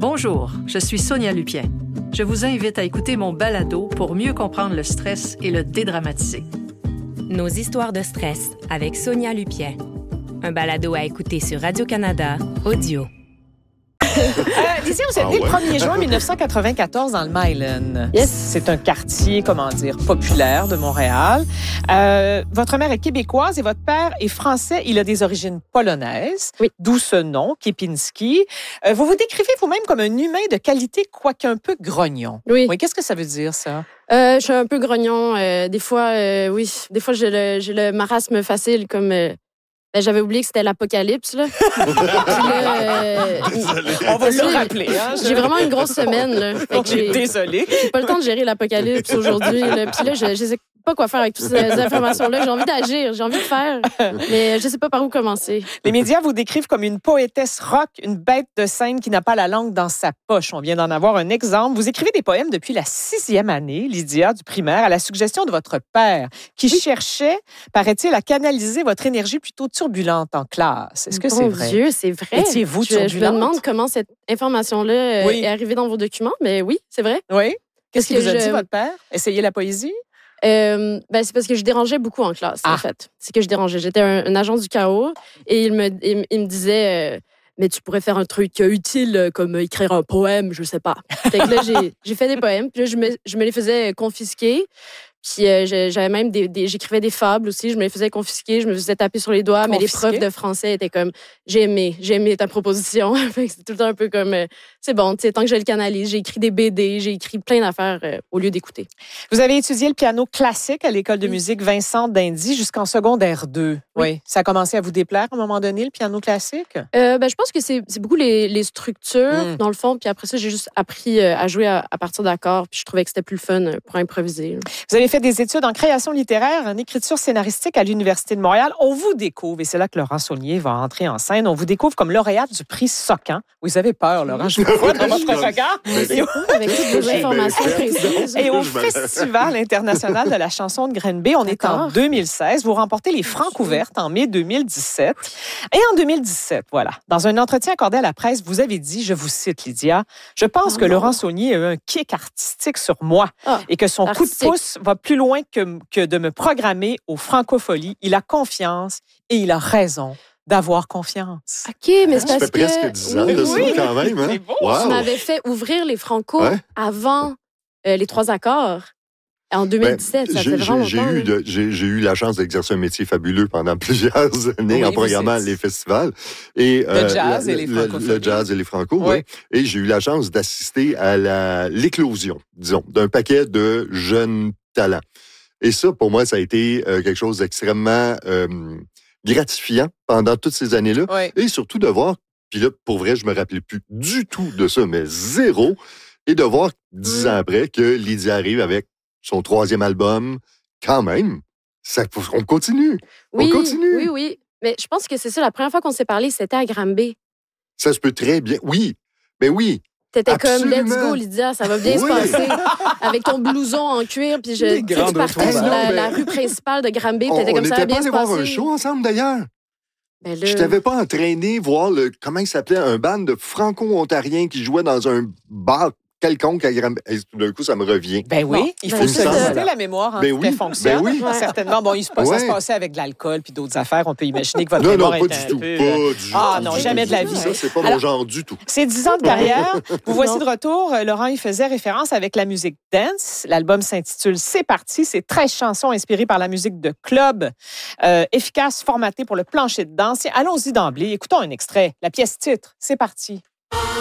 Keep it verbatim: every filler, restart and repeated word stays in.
Bonjour, je suis Sonia Lupien. Je vous invite à écouter mon balado pour mieux comprendre le stress et le dédramatiser. Nos histoires de stress avec Sonia Lupien. Un balado à écouter sur Radio-Canada Audio. Euh, Lydia, vous êtes née ah ouais. le premier juin mille neuf cent quatre-vingt-quatorze dans le Myland. Yes. C'est un quartier, comment dire, populaire de Montréal. Euh, votre mère est québécoise et votre père est français. Il a des origines polonaises, oui. D'où ce nom, Kipinski. Euh, vous vous décrivez vous-même comme un humain de qualité, quoique un peu grognon. Oui. oui qu'est-ce que ça veut dire, ça? Euh, je suis un peu grognon. Euh, des fois, euh, oui, des fois, j'ai le, j'ai le marasme facile, comme... Euh, Ben, j'avais oublié que c'était l'apocalypse, là. Puis là, euh, on va le rappeler. Hein, je... J'ai vraiment une grosse semaine, là. On est désolé. J'ai pas le temps de gérer l'apocalypse aujourd'hui, là. Puis là, je, je sais pas quoi faire avec toutes ces informations-là. J'ai envie d'agir, j'ai envie de faire, mais je sais pas par où commencer. Les médias vous décrivent comme une poétesse rock, une bête de scène qui n'a pas la langue dans sa poche. On vient d'en avoir un exemple. Vous écrivez des poèmes depuis la sixième année, Lydia, du primaire, à la suggestion de votre père, qui oui. cherchait, paraît-il, à canaliser votre énergie plutôt turbulente en classe. Est-ce que bon c'est vrai? Dieu, c'est vrai. Étiez-vous turbulente? Je, je me demande comment cette information-là euh, oui. est arrivée dans vos documents, mais oui, c'est vrai. Oui. Qu'est-ce qu'il vous a je... dit, votre père? Essayez la poésie? Euh, ben c'est parce que je dérangeais beaucoup en classe, ah. en fait. C'est que je dérangeais. J'étais un, un agent du chaos et il me, il, il me disait... Euh, mais tu pourrais faire un truc utile comme écrire un poème, je sais pas. Fait que là, j'ai, j'ai fait des poèmes, puis là, je me, je me les faisais confisquer. Puis euh, j'avais même des, des... J'écrivais des fables aussi, je me les faisais confisquer, je me faisais taper sur les doigts, confisquer? Mais les profs de français étaient comme « J'ai aimé, j'ai aimé ta proposition. » Fait que c'est tout le temps un peu comme euh, « C'est bon, tu sais, tant que je le canalise, j'ai écrit des B D, j'ai écrit plein d'affaires euh, au lieu d'écouter. » Vous avez étudié le piano classique à l'École de musique Vincent d'Indy jusqu'en secondaire deux. Oui. oui. Ça a commencé à vous déplaire à un moment donné, le piano classique? Euh, ben, je pense que c'est, c'est beaucoup les, les structures, mm. dans le fond. Puis après ça, j'ai juste appris euh, à jouer à, à partir d'accords. Puis je trouvais que c'était plus le fun pour improviser. Vous avez fait des études en création littéraire, en écriture scénaristique à l'Université de Montréal. On vous découvre, et c'est là que Laurent Saulnier va entrer en scène, on vous découvre comme lauréate du prix Socan. Vous avez peur, Laurent, je vous vois dans votre regard. Avec toutes vos informations précises. Et au Festival international de la chanson de Granby, on est en deux mille seize. Vous remportez les Francs ouvertes en mai deux mille dix-sept. Et en deux mille dix-sept, voilà, dans un entretien accordé à la presse, vous avez dit, je vous cite, Lydia, « Je pense oh que non. Laurent Saulnier a eu un kick artistique sur moi oh, et que son artistique. coup de pouce va plus loin que, que de me programmer aux Francopholies. Il a confiance et il a raison. D'avoir confiance. OK, mais c'est ça parce fait que... presque dix ans de oui. ça, quand même. Hein? C'est beau. Wow. Tu m'avais fait ouvrir les Franco ouais. avant euh, les trois accords. En deux mille dix-sept, ben, ça fait vraiment j'ai, longtemps. J'ai eu, de, j'ai, j'ai eu la chance d'exercer un métier fabuleux pendant plusieurs années oui, en programmant les festivals. Et, le euh, jazz la, et les franco. Le, le jazz et les franco, oui. oui. Et j'ai eu la chance d'assister à la, l'éclosion, disons, d'un paquet de jeunes talents. Et ça, pour moi, ça a été euh, quelque chose d'extrêmement euh, gratifiant pendant toutes ces années-là. Oui. Et surtout de voir, puis là, pour vrai, je me rappelais plus du tout de ça, mais zéro. Et de voir, dix ans après, que Lydia arrive avec son troisième album, quand même, ça, on continue. Oui, on continue. Oui, oui. Mais je pense que c'est ça, la première fois qu'on s'est parlé, c'était à Granby. Ça se peut très bien. Oui, mais oui. T'étais comme, let's go, Lydia, ça va bien oui. se passer. Avec ton blouson en cuir, puis je, tu partais sur la, la rue principale de Granby, puis t'étais on, comme, ça va bien se passer. On n'était pas allé voir un show ensemble, d'ailleurs. Ben là... Je t'avais pas entraîné voir, le comment il s'appelait, un band de franco-ontariens qui jouait dans un bar quelconque à Granby. Et tout d'un coup, ça me revient. Ben oui, bon, il faut ben se tester la mémoire, hein, ben oui, fonctionne. Ben oui. Ouais. Certainement. Bon, il se passe, ouais. ça se passait avec de l'alcool puis d'autres affaires. On peut imaginer que votre non, mémoire non, est pas un du tout, peu... Pas du ah tout. non, jamais de la vie. Ça, c'est pas Alors, mon genre du tout. Ces dix ans de carrière, vous voici de retour. Laurent y faisait référence avec la musique dance. L'album s'intitule « C'est parti ». C'est treize chansons inspirées par la musique de club, euh, efficace, formatée pour le plancher de danse. Allons-y d'emblée. Écoutons un extrait. La pièce titre « C'est parti ».